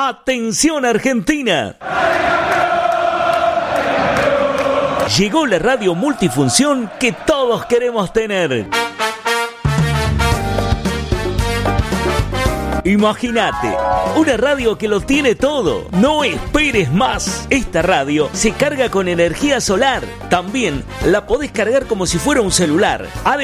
¡Atención Argentina! Llegó la radio multifunción que todos queremos tener. Imagínate, una radio que lo tiene todo. No esperes más. Esta radio se carga con energía solar. También la podés cargar como si fuera un celular.